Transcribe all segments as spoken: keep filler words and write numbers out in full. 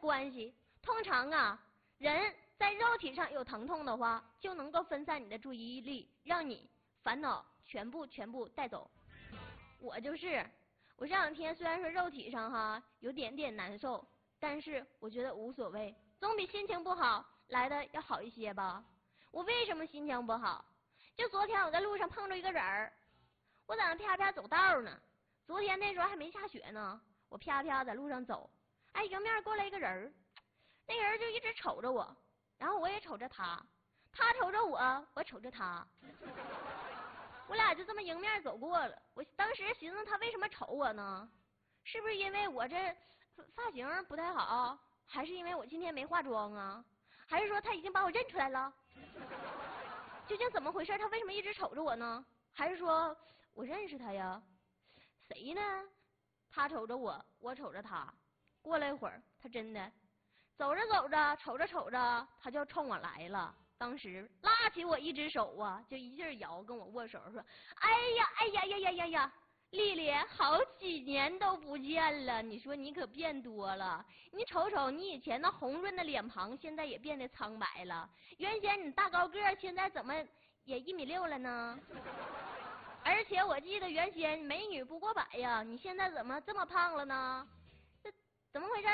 关系。通常啊，人在肉体上有疼痛的话，就能够分散你的注意力，让你烦恼全部全部带走。我就是，我这两天虽然说肉体上哈有点点难受，但是我觉得无所谓，总比心情不好来的要好一些吧。我为什么心情不好？就昨天我在路上碰着一个人儿，我在那啪啪走道呢。昨天那时候还没下雪呢，我啪啪在路上走，哎，迎面过来一个人儿，那个人就一直瞅着我，然后我也瞅着他，他瞅着我，我瞅着他，我俩就这么迎面走过了。我当时寻思他为什么瞅我呢？是不是因为我这发型不太好，还是因为我今天没化妆啊？还是说他已经把我认出来了？究竟怎么回事？他为什么一直瞅着我呢？还是说我认识他呀？谁呢？他瞅着我，我瞅着他。过了一会儿，他真的走着走着，瞅着瞅着，他就冲我来了。当时拉起我一只手啊，就一劲摇，跟我握手说：“哎呀，哎呀呀呀呀呀，丽丽，好几年都不见了，你说你可变多了。你瞅瞅你以前那红润的脸庞，现在也变得苍白了。原先你大高个，现在怎么也一米六了呢？而且我记得原先美女不过百呀，你现在怎么这么胖了呢？这怎么回事？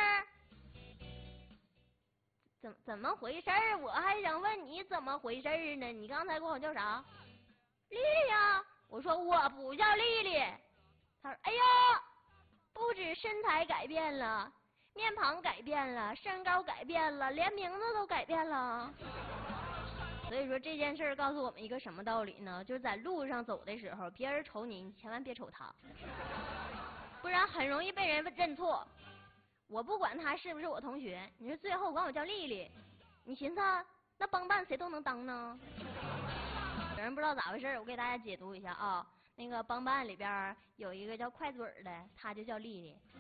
怎怎么回事？我还想问你怎么回事呢？你刚才管我叫啥？丽丽呀！我说我不叫丽丽。他说：哎呀，不止身材改变了，面庞改变了，身高改变了，连名字都改变了。所以说这件事告诉我们一个什么道理呢？就是在路上走的时候，别人瞅你，你千万别瞅他，不然很容易被人认错。我不管他是不是我同学，你说最后管我叫丽丽，你寻思那帮办谁都能当呢？有人不知道咋回事，我给大家解读一下啊。那个帮办里边有一个叫快嘴的，他就叫丽丽。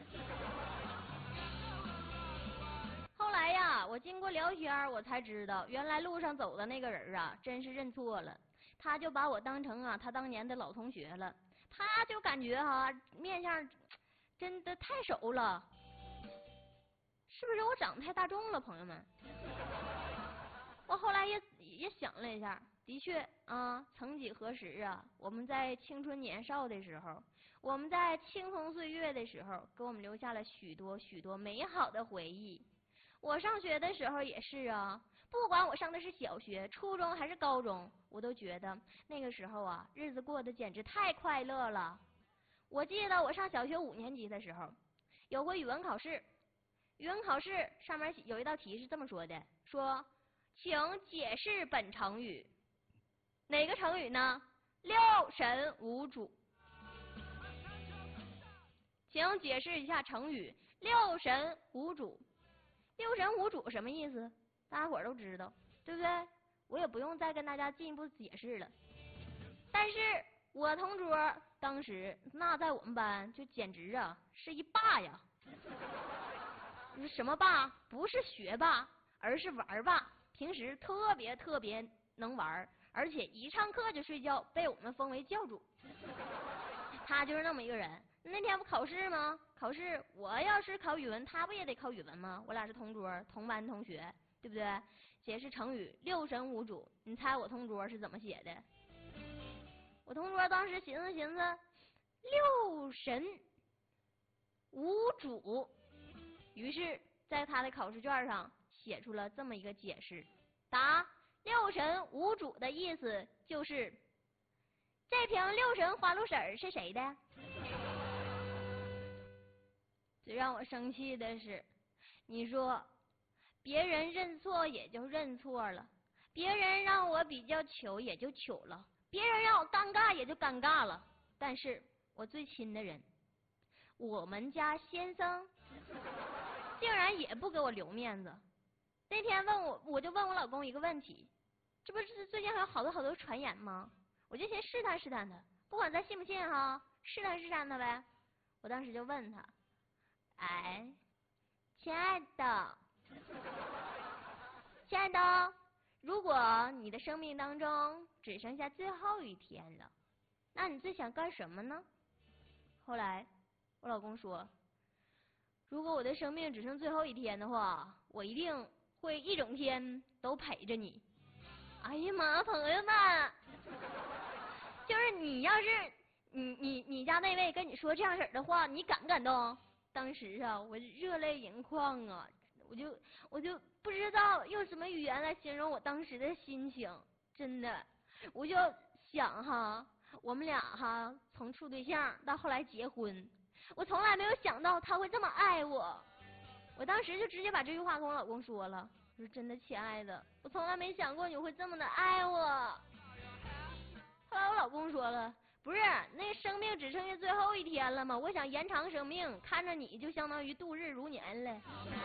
后来呀，我经过聊天，我才知道，原来路上走的那个人啊，真是认错了。他就把我当成啊，他当年的老同学了。他就感觉哈、啊，面相真的太熟了，是不是我长得太大众了，朋友们？我后来也也想了一下，的确啊，曾几何时啊，我们在青春年少的时候，我们在青葱岁月的时候，给我们留下了许多许多美好的回忆。我上学的时候也是啊，不管我上的是小学、初中还是高中，我都觉得那个时候啊，日子过得简直太快乐了。我记得我上小学五年级的时候，有过语文考试，语文考试上面有一道题是这么说的，说请解释本成语。哪个成语呢？六神无主。请解释一下成语六神无主。六神无主什么意思？大家伙都知道，对不对？我也不用再跟大家进一步解释了。但是我同桌当时那在我们班就简直啊是一霸呀！你说什么霸？不是学霸，而是玩霸。平时特别特别能玩，而且一上课就睡觉，被我们封为教主。他就是那么一个人。那天不考试吗？考试我要是考语文，他不也得考语文吗？我俩是同桌同班同学，对不对？解释成语六神无主，你猜我同桌是怎么写的？我同桌当时寻思寻思，六神无主，于是在他的考试卷上写出了这么一个解释：答六神无主的意思就是这瓶六神花露水是谁的？最让我生气的是，你说别人认错也就认错了，别人让我比较糗也就糗了，别人让我尴尬也就尴尬了，但是我最亲的人，我们家先生竟然也不给我留面子。那天问我，我就问我老公一个问题，这不是最近还有好多好多传言吗？我就先试探试探他，不管咱信不信哈，试探试探他呗。我当时就问他，哎，亲爱的，亲爱的，如果你的生命当中只剩下最后一天了，那你最想干什么呢？后来我老公说， 如果我的生命只剩最后一天的话，我一定会一整天都陪着你。哎呀妈，朋友们，就是你要是你你你家那位跟你说这样式儿的话，你感不感动？当时啊，我热泪盈眶啊，我就我就不知道用什么语言来形容我当时的心情，真的，我就想哈，我们俩哈从处对象到后来结婚。我从来没有想到他会这么爱我，我当时就直接把这句话跟我老公说了，我说真的，亲爱的，我从来没想过你会这么的爱我。后来我老公说了，不是，那生命只剩下最后一天了吗？我想延长生命，看着你就相当于度日如年了。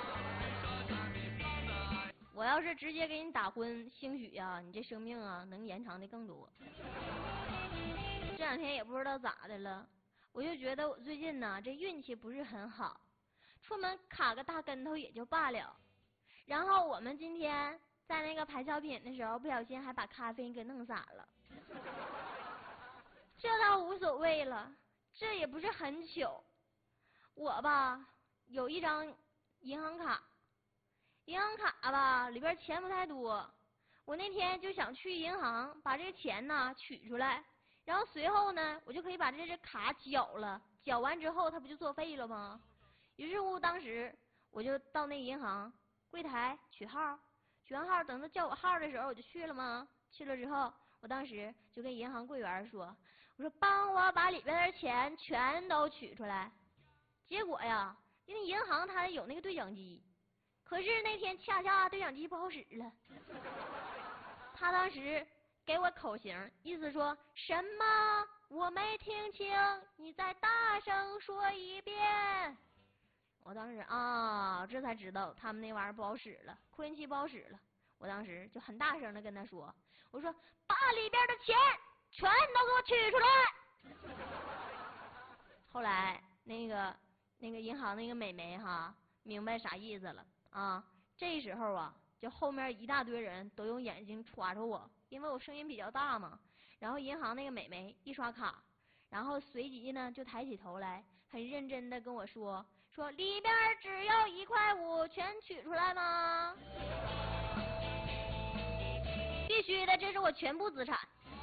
我要是直接给你打昏，兴许呀、啊，你这生命啊能延长的更多。这两天也不知道咋的了。我就觉得我最近呢，这运气不是很好，出门卡个大跟头也就罢了。然后我们今天在那个排小品的时候，不小心还把咖啡给弄洒了。这倒无所谓了，这也不是很糗。我吧有一张银行卡，银行卡吧里边钱不太多，我那天就想去银行把这个钱呢取出来。然后随后呢，我就可以把这只卡缴了，缴完之后它不就作废了吗？于是乎，当时我就到那银行柜台取号，取完号等他叫我号的时候，我就去了吗？去了之后，我当时就跟银行柜员说：“我说帮我把里边的钱全都取出来。”结果呀，因为银行它有那个对讲机，可是那天恰恰对讲机不好使了，他当时给我口型，意思说什么我没听清，你再大声说一遍。我当时啊，这才知道他们那玩意儿不好使了，扩音器不好使了。我当时就很大声的跟他说，我说把里边的钱全都给我取出来。后来那个那个银行那个美眉哈，明白啥意思了啊。这时候啊，就后面一大堆人都用眼睛戳着我，因为我声音比较大嘛。然后银行那个美眉一刷卡，然后随即呢就抬起头来，很认真的跟我说，说里边只要一块五，全取出来吗？必须的，这是我全部资产。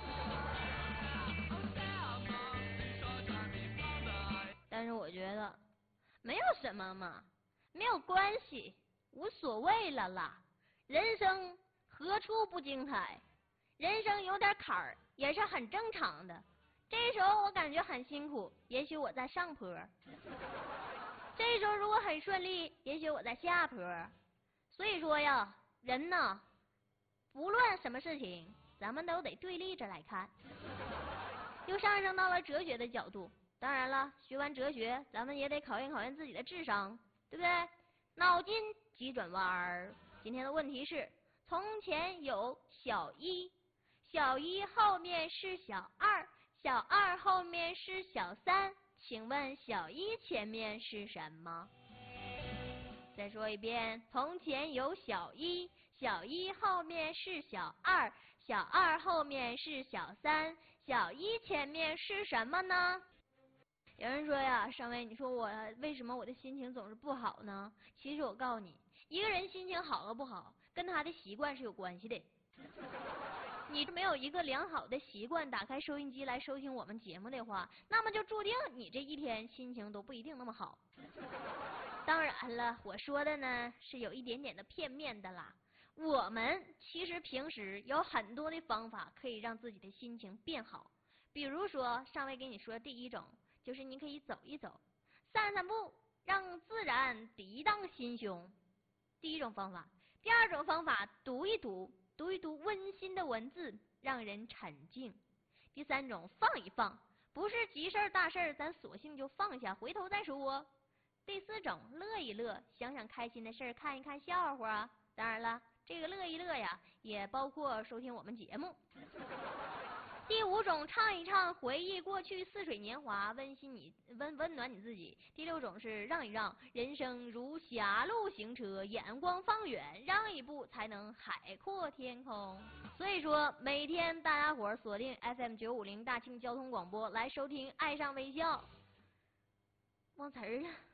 但是我觉得没有什么嘛，没有关系，无所谓了啦。人生何处不精彩？人生有点坎儿也是很正常的。这时候我感觉很辛苦，也许我在上坡；这时候如果很顺利，也许我在下坡。所以说呀，人呢，不论什么事情，咱们都得对立着来看。又上升到了哲学的角度，当然了，学完哲学，咱们也得考验考验自己的智商，对不对？脑筋急转弯儿。今天的问题是：从前有小一，小一后面是小二，小二后面是小三，请问小一前面是什么？再说一遍，从前有小一，小一后面是小二，小二后面是小三，小一前面是什么呢？有人说呀，上尉，你说我为什么我的心情总是不好呢？其实我告诉你，一个人心情好和不好，跟他的习惯是有关系的。你没有一个良好的习惯，打开收音机来收听我们节目的话，那么就注定你这一天心情都不一定那么好。当然了，我说的呢是有一点点的片面的啦。我们其实平时有很多的方法可以让自己的心情变好，比如说上位给你说的第一种，就是你可以走一走，散散步，让自然涤荡心胸。第一种方法。第二种方法，读一读，读一读温馨的文字，让人沉静。第三种，放一放，不是急事大事咱索性就放下，回头再说。第四种，乐一乐，想想开心的事儿，看一看笑话。当然了，这个乐一乐呀，也包括收听我们节目。第五种，唱一唱，回忆过去似水年华，温馨你温温暖你自己。第六种是让一让，人生如狭路行车，眼光放远，让一步才能海阔天空。所以说，每天大家伙锁定 F M 九五零大庆交通广播来收听《爱上微笑》。忘词儿了。